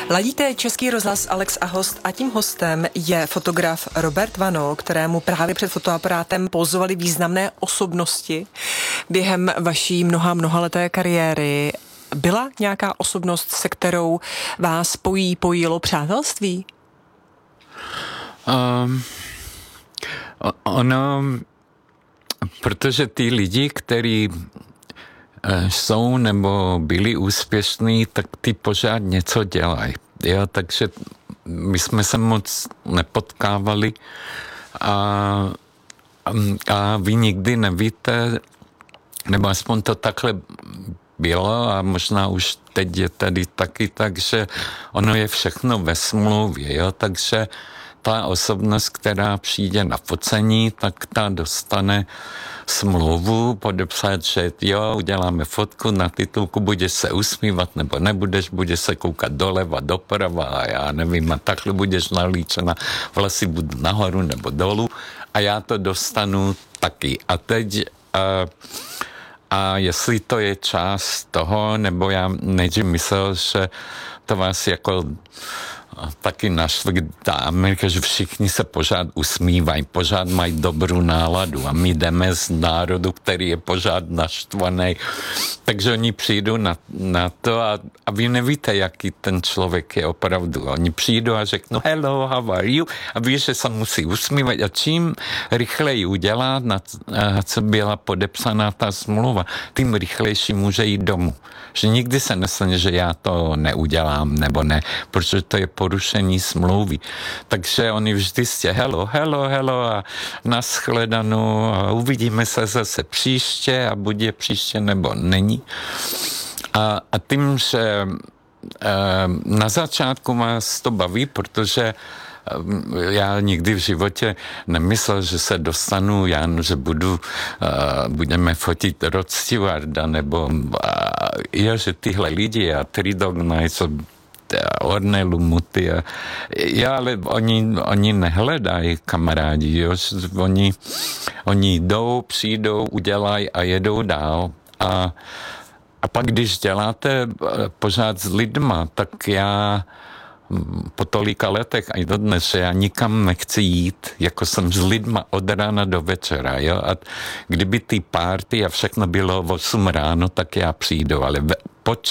Ladíte Český rozhlas Alex a host a tím hostem je fotograf Robert Vano, kterému právě před fotoaparátem pozovali významné osobnosti během vaší mnohaleté kariéry. Byla nějaká osobnost, se kterou vás pojilo přátelství? Protože ty lidi, kteří jsou nebo byli úspěšní, tak ty pořád něco dělají. Jo, takže my jsme se moc nepotkávali a vy nikdy nevíte, nebo aspoň to takhle bylo a možná už teď je tady taky, takže ono je všechno ve smlouvě, jo, takže ta osobnost, která přijde na focení, tak ta dostane smlouvu, podepsat, že jo, uděláme fotku, na titulku budeš se usmívat nebo nebudeš, budeš se koukat doleva, doprava a já nevím, a takhle budeš nalíčena, vlasy budou nahoru nebo dolů a já to dostanu taky. A teď a jestli to je část toho, nebo já nejdřív myslel, že to vás jako taky našli ta Amerika, že všichni se pořád usmívají, pořád mají dobrou náladu a my jdeme z národu, který je pořád naštvaný. Takže oni přijdou na to a vy nevíte, jaký ten člověk je opravdu. Oni přijdou a řeknou hello, how are you? A ví, že se musí usmívat a čím rychleji udělá, co byla podepsaná ta smlouva, tím rychlejší může jít domů. Že nikdy se nestane, že já to neudělám nebo ne, protože to je porušení smlouvy. Takže oni vždy jste hello a nashledanou a uvidíme se zase příště a bude příště nebo není. A tím, že na začátku vás to baví, protože já nikdy v životě nemyslel, že se dostanu, že budeme fotit Rod Stewarda, nebo že tyhle lidi a Three Dog Nights, Ornelu Muty. Ale oni nehledají kamarádi, jo? Oni jdou, přijdou, udělají a jedou dál. A pak, když děláte pořád s lidma, tak já po tolika letech a i dodnes, že já nikam nechci jít, jako jsem s lidma od rána do večera, jo? A kdyby ty party a všechno bylo 8 ráno, tak já přijdu, ale